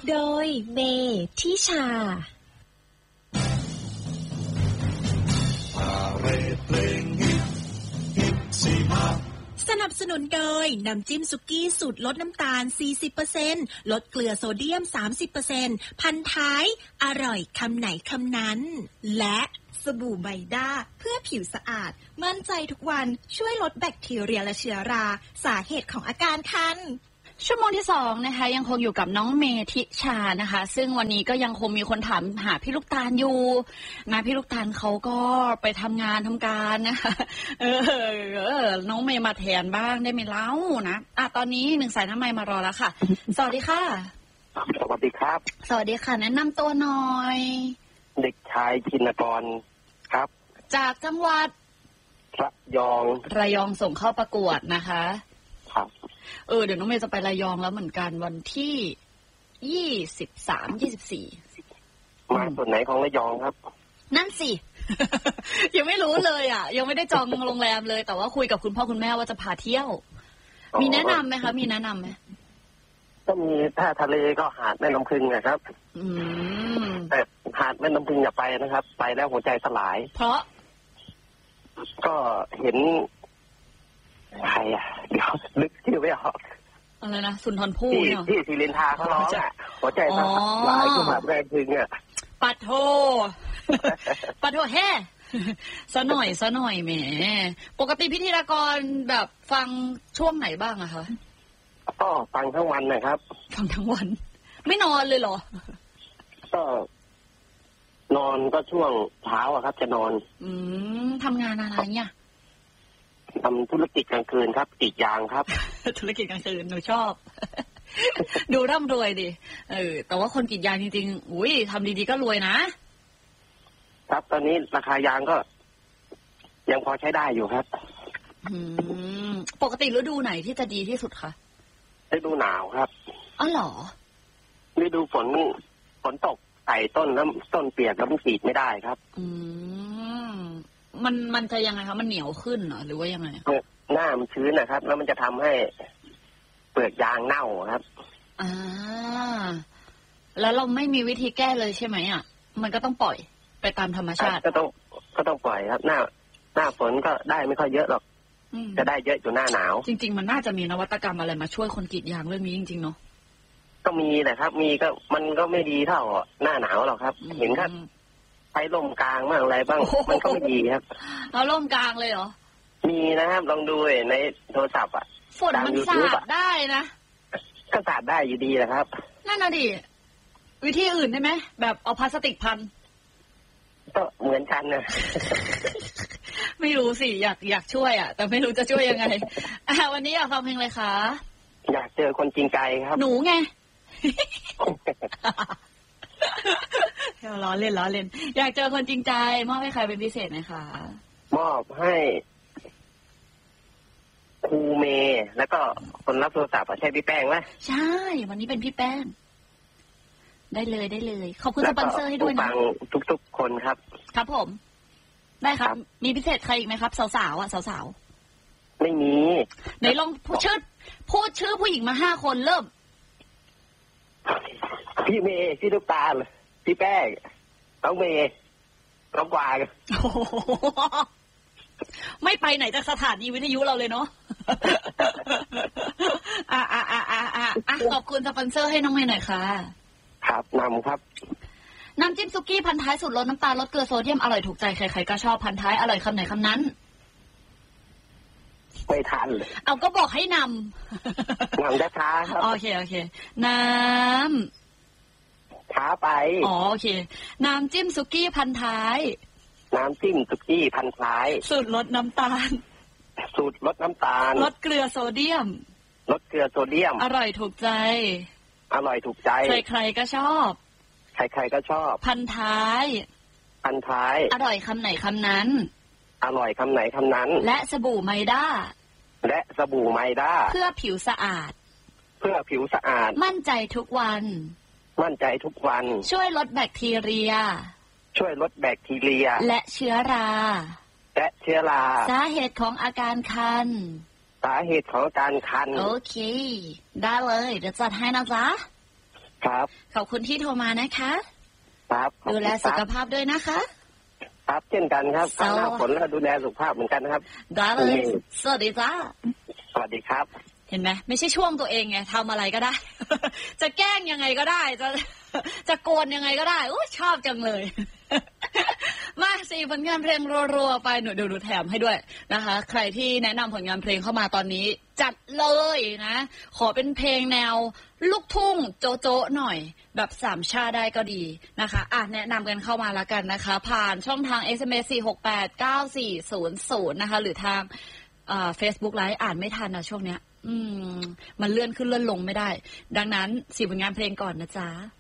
โดยเมทิชาสนับสนุนโดยน้ำจิ้มสุกี้สูตรลดน้ำตาล 40% ลดเกลือโซเดียม 30% พันท้ายอร่อยคำไหนคำนั้นและสบู่ไบด้าเพื่อผิวสะอาดมั่นใจทุกวันช่วยลดแบคทีเรียและเชื้อราสาเหตุของอาการคันชั่วโมงที่2นะคะยังคงอยู่กับน้องเมธิชานะคะซึ่งวันนี้ก็ยังคงมีคนถามหาพี่ลูกตาลอยู่นะพี่ลูกตาลเขาก็ไปทำงานทำการนะคะน้องเมย์มาแทนบ้างได้ไหมเล่านะตอนนี้1สายน้ำไมค์มารอแล้วค่ะสวัสดีค่ะสวัสดีครับสวัสดีค่ะแนะนำตัวหน่อยเด็กชายชินกรครับจากจังหวัดระยองส่งเข้าประกวดนะคะครับเดี๋ยวน้องเมย์จะไประยองแล้วเหมือนกันวันที่23-24 มาส่วนไหนของระยองครับนั่นสิ ยังไม่รู้เลยยังไม่ได้จองโรงแรมเลยแต่ว่าคุยกับคุณพ่อคุณแม่ว่าจะพาเที่ยวมีแนะนำไหมคะมีแนะนำไหมก็มีถ้าทะเลก็หาดแม่น้ำพึงนะครับแต่หาดแม่น้ำพึงอย่าไปนะครับไปแล้วหัวใจสลายเพราะก็เห็นใครเดี๋ยวนึกชื่อไม่ออกอะไรนะสุนทรภู่เนี่ยที่ศิรินทราเขาร้องหัวใจสลายขึ้นมาแรงพึงปัดโทแฮ่ซะหน่อยแหมปกติพิธีกรแบบฟังช่วงไหนบ้างอะคะก็ฟังทั้งวันนะครับฟังทั้งวันไม่นอนเลยเหรอก็นอนก็ช่วงเช้าครับจะนอนทำงานอะไรเนี่ยทำธุรกิจกลางคืนครับกรีดยางครับธุรกิจกลางคืนหนูชอบ ดูร่ำรวยดิแต่ว่าคนกรีดยางจริงๆอุ้ยทำดีๆก็รวยนะครับตอนนี้ราคายางก็ยังพอใช้ได้อยู่ครับปกติฤดูไหนที่จะดีที่สุดคะฤดูหนาวครับอ๋อเหรอฤดูฝนตกใส่ต้นแล้วต้นเปียกแล้วมันกรีดไม่ได้ครับมันจะยังไงคะมันเหนียวขึ้นเหรอหรือว่ายังไงหน้ามันชื้นนะครับแล้วมันจะทำให้เปลือกยางเน่าครับแล้วเราไม่มีวิธีแก้เลยใช่ไหมมันก็ต้องปล่อยไปตามธรรมชาติก็ต้องปล่อยครับหน้าฝนก็ได้ไม่ค่อยเยอะหรอกจะได้เยอะอยู่หน้าหนาวจริงๆมันน่าจะมีนวัตกรรมอะไรมาช่วยคนกรีดยางเรื่องนี้จริงๆเนาะก็มีแหละครับมีก็มันก็ไม่ดีเท่าหน้าหนาวหรอกครับเห็นครับใช้ร่มกลางบ้างอะไรบ้างมันก็ไม่ดีครับเอาร่มกลางเลยเหรอมีนะครับลองดูในโทรศัพท์ฝนมันสาดได้นะก็สาดได้อยู่ดีแหละครับนั่นน่ะดิวิธีอื่นได้ไหมแบบเอาพลาสติกพันก็เหมือนกันนะไม่รู้สิอยากช่วยแต่ไม่รู้จะช่วยยังไงวันนี้อยากฟังเพลงอะไรคะอยากเจอคนจริงใจครับหนูไงล้อเล่นอยากเจอคนจริงใจมอบให้ใครเป็นพิเศษไหมคะมอบให้ครูเมย์แล้วก็คนรับโทรศัพท์ใช่พี่แป้งไหมใช่วันนี้เป็นพี่แป้งได้เลยขอบคุณสปอนเซอร์ให้ด้วยนะฟังทุกคนครับครับผมได้ครับมีพิเศษใครอีกไหมครับสาวสาวไม่มีไหนลองพูดชื่อผู้หญิงมา5 คนเริ่มพี่เมย์พี่ลูกตาลพี่แป้งน้องเมย์น้องกวางไม่ไปไหนจากสถานีวิทยุเราเลยเนาะขอบคุณสปอนเซอร์ให้น้องเมย์หน่อยค่ะครับนำครับน้ำจิ้มซุกี้พันท้ายสูตรลดน้ำตาลลดเกลือโซเดียมอร่อยถูกใจใครๆก็ชอบพันท้ายอร่อยคำไหนคำนั้นไม่ทันเลยเอาก็บอกให้นำช้าครับโอเคน้ำช้าไปโอเคน้ำจิ้มซุกี้พันท้ายน้ำจิ้มซุกี้พันท้ายสูตรลดน้ำตาลลดเกลือโซเดียมอร่อยถูกใจใครๆก็ชอบพันท้ายอร่อยคำไหนคำนั้นและสบู่ไมด้าเพื่อผิวสะอาดมั่นใจทุกวันช่วยลดแบคทีเรียและเชื้อราสาเหตุของอาการคันโอเคได้เลยเดี๋ยวจัดให้นะจ๊ะครับขอบคุณที่โทรมานะคะครับดูแลสุขภาพด้วยนะคะครับเช่นกันครับหน้าฝนแล้วดูแลสุขภาพเหมือนกันนะครับได้เลยสวัสดีจ้าสวัสดีครับเห็นไหมไม่ใช่ช่วงตัวเองไงทำอะไรก็ได้ จะแกล้งยังไงก็ได้จะโกนยังไงก็ได้ชอบจังเลย มา4ผลงานเพลงรัวๆไปหนูดูแถมให้ด้วยนะคะใครที่แนะนำผลงานเพลงเข้ามาตอนนี้จัดเลยนะขอเป็นเพลงแนวลูกทุ่งโจ๊ะๆหน่อยแบบสามชาได้ก็ดีนะคะแนะนำกันเข้ามาแล้วกันนะคะผ่านช่องทาง SMS 4689400นะคะหรือทางFacebook Live อ่านไม่ทันนะช่วงเนี้ยมันเลื่อนขึ้นเลื่อนลงไม่ได้ดังนั้น4ผลงานเพลงก่อนนะจ๊ะ